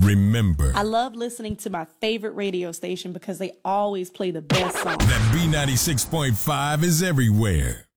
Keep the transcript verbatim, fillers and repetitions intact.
Remember, I love listening to my favorite radio station because they always play the best songs. That B ninety-six point five is everywhere.